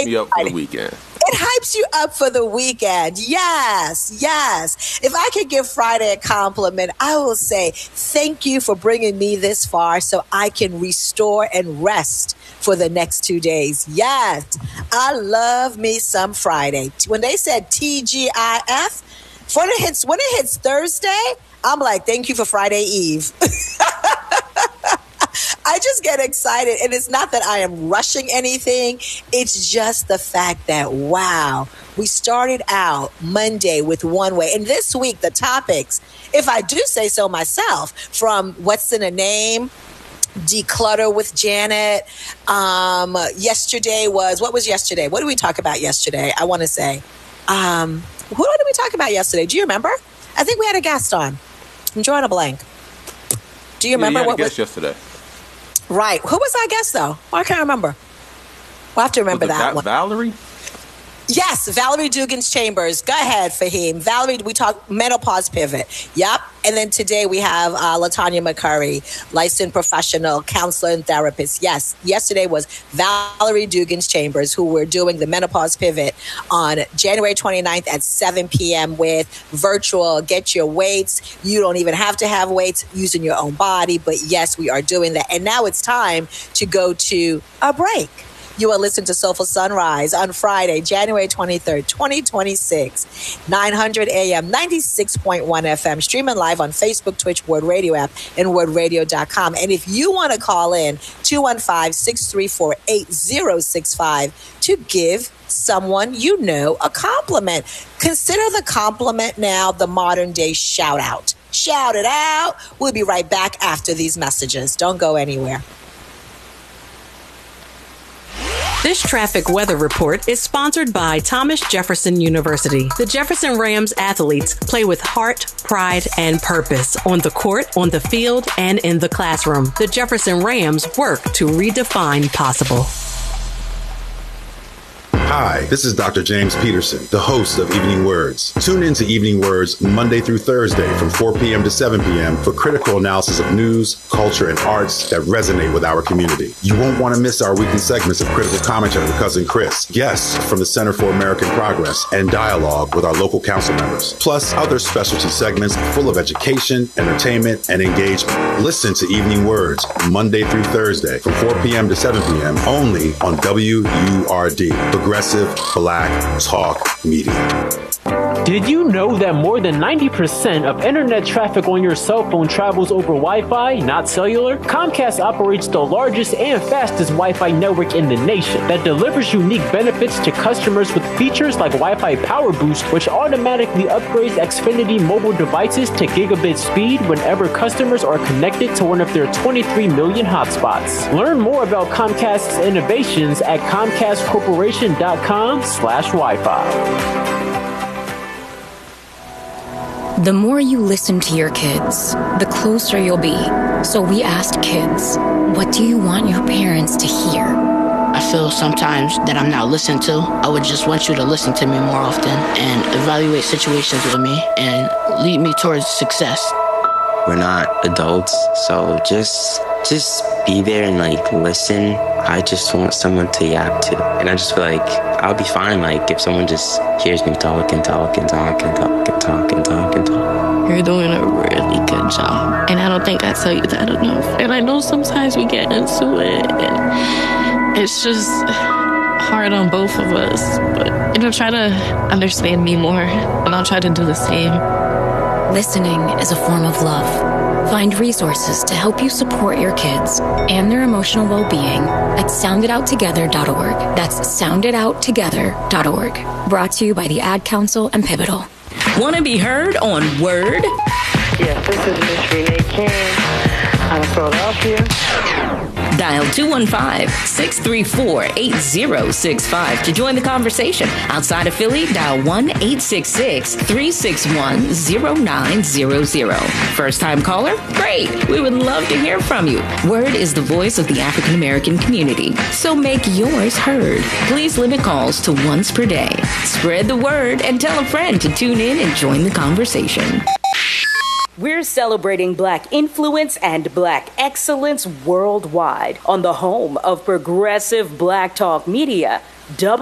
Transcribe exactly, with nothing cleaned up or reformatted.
hypes me up for the weekend. It hypes you up for the weekend. Yes, yes. If I could give Friday a compliment, I will say thank you for bringing me this far so I can restore and rest for the next two days. Yes, I love me some Friday. When they said T G I F, when it hits, when it hits Thursday, I'm like, thank you for Friday Eve. I just get excited. And it's not that I am rushing anything. It's just the fact that, wow, we started out Monday with one way. And this week, the topics, if I do say so myself, from What's in a Name, Declutter with Janet. Um, yesterday was, what was yesterday? What did we talk about yesterday? I want to say, um, who did we talk about yesterday? Do you remember? I think we had a guest on. I'm drawing a blank. Do you remember yeah, you had what a guest was yesterday? Right. Who was our guest, though? Well, I can't remember. We'll have to remember that Va- one. Valerie? Yes, Valerie Dugan's Chambers. Go ahead, Fahim. Valerie, we talked menopause pivot. Yep. And then today we have uh, LaTanya McCurry, licensed professional counselor and therapist. Yes, yesterday was Valerie Dugan's Chambers, who were doing the menopause pivot on January twenty-ninth at seven p.m. with virtual get your weights. You don't even have to have weights using your own body. But yes, we are doing that. And now it's time to go to a break. You are listening to Soulful Sunrise on Friday, January twenty-third, twenty twenty-six, nine hundred A M, ninety-six point one F M, streaming live on Facebook, Twitch, Word Radio app, and word radio dot com. And if you want to call in, two one five, six three four, eight zero six five to give someone you know a compliment. Consider the compliment now the modern day shout out. Shout it out. We'll be right back after these messages. Don't go anywhere. This traffic weather report is sponsored by Thomas Jefferson University. The Jefferson Rams athletes play with heart, pride, and purpose on the court, on the field, and in the classroom. The Jefferson Rams work to redefine possible. Hi, this is Doctor James Peterson, the host of Evening Words. Tune in to Evening Words Monday through Thursday from four p.m. to seven p.m. for critical analysis of news, culture, and arts that resonate with our community. You won't want to miss our weekly segments of critical commentary with Cousin Chris, guests from the Center for American Progress, and dialogue with our local council members, plus other specialty segments full of education, entertainment, and engagement. Listen to Evening Words Monday through Thursday from four p.m. to seven p.m. only on W U R D, Progressive Black Talk Media. Did you know that more than ninety percent of internet traffic on your cell phone travels over Wi-Fi, not cellular? Comcast operates the largest and fastest Wi-Fi network in the nation that delivers unique benefits to customers with features like Wi-Fi Power Boost, which automatically upgrades Xfinity mobile devices to gigabit speed whenever customers are connected to one of their twenty-three million hotspots. Learn more about Comcast's innovations at comcast corporation dot com slash Wi-Fi. The more you listen to your kids, the closer you'll be. So we asked kids, what do you want your parents to hear? I feel sometimes that I'm not listened to. I would just want you to listen to me more often and evaluate situations with me and lead me towards success. We're not adults, so just just be there and like listen. I just want someone to yap to. And I just feel like I'll be fine like if someone just hears me talk and talk and talk and talk and talk and talk and talk. You're doing a really good job. And I don't think I tell you that enough. And I know sometimes we get into it and it's just hard on both of us. But, you know, try to understand me more and I'll try to do the same. Listening is a form of love. Find resources to help you support your kids and their emotional well-being at sound it out together dot org. That's sound it out together dot org. Brought to you by the Ad Council and Pivotal. Want to be heard on Word? Yes, this is Miss Renee King out of Philadelphia. Dial two one five, six three four, eight zero six five to join the conversation. Outside of Philly, dial one eight six six, three six one, zero nine zero zero. First time caller? Great. We would love to hear from you. Word is the voice of the African American community, so make yours heard. Please limit calls to once per day. Spread the word and tell a friend to tune in and join the conversation. We're celebrating Black influence and Black excellence worldwide on the home of progressive Black Talk Media.